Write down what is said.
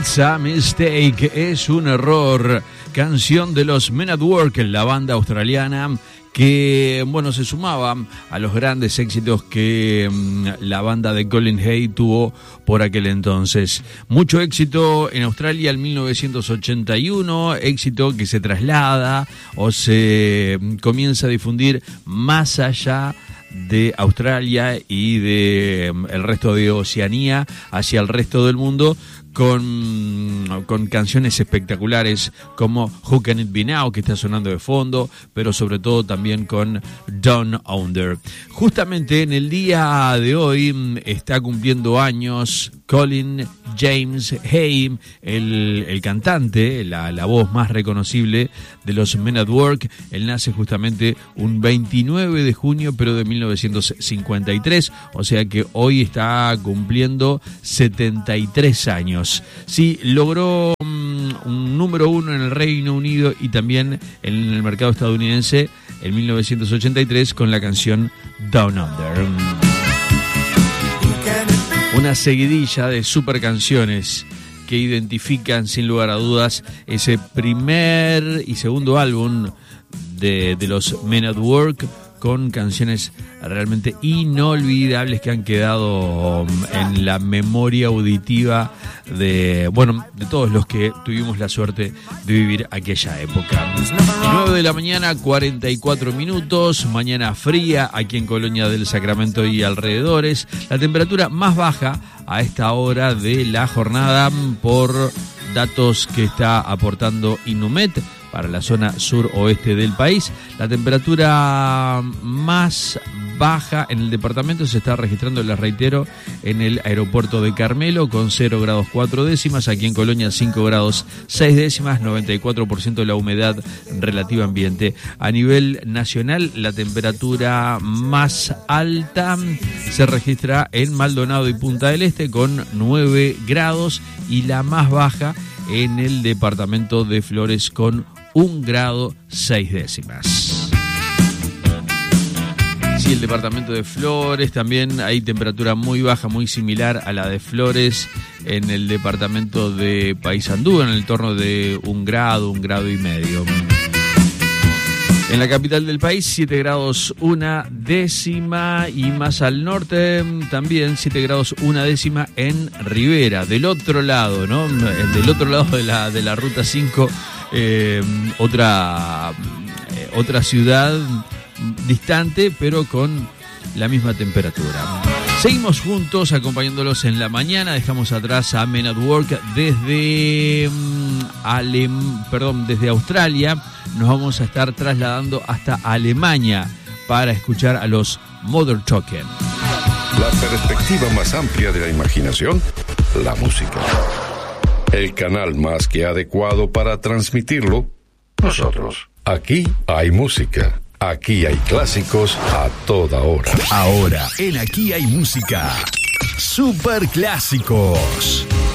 It's a Mistake, es un error. Canción de los Men at Work, la banda australiana que, bueno, se sumaba a los grandes éxitos que la banda de Colin Hay tuvo por aquel entonces. Mucho éxito en Australia en 1981, éxito que se traslada o se comienza a difundir más allá de Australia y de el resto de Oceanía hacia el resto del mundo, con canciones espectaculares como Who Can It Be Now, que está sonando de fondo, pero sobre todo también con Down Under. Justamente en el día de hoy está cumpliendo años Colin James Hay, el cantante, la voz más reconocible de los Men at Work. Él nace justamente un 29 de junio, pero de 1953, o sea que hoy está cumpliendo 73 años. Sí, logró un número 1 en el Reino Unido y también en el mercado estadounidense en 1983 con la canción Down Under. Una seguidilla de super canciones que identifican sin lugar a dudas ese primer y segundo álbum de los Men at Work, con canciones realmente inolvidables que han quedado en la memoria auditiva de todos los que tuvimos la suerte de vivir aquella época. 9 de la mañana, 44 minutos, mañana fría aquí en Colonia del Sacramento y alrededores. La temperatura más baja a esta hora de la jornada por datos que está aportando Inumet para la zona suroeste del país. La temperatura más baja en el departamento se está registrando, les reitero, en el aeropuerto de Carmelo con 0 grados 4 décimas, aquí en Colonia 5 grados 6 décimas, 94% de la humedad relativa ambiente. A nivel nacional, la temperatura más alta se registra en Maldonado y Punta del Este con 9 grados y la más baja en el departamento de Flores con 1 grado 6 décimas. Sí, el departamento de Flores también hay temperatura muy baja, muy similar a la de Flores en el departamento de Paysandú, en el torno de 1 grado y medio. En la capital del país, 7 grados 1 décima, y más al norte también 7 grados 1 décima en Rivera, del otro lado, ¿no? Del otro lado de la Ruta 5, otra ciudad distante, pero con la misma temperatura. Seguimos juntos acompañándolos en la mañana. Dejamos atrás a Men at Work desde Australia. Nos vamos a estar trasladando hasta Alemania para escuchar a los Mother Talking. La perspectiva más amplia de la imaginación, la música. El canal más que adecuado para transmitirlo, nosotros. Aquí hay música. Aquí hay clásicos a toda hora. Ahora, en Aquí hay música. Super clásicos.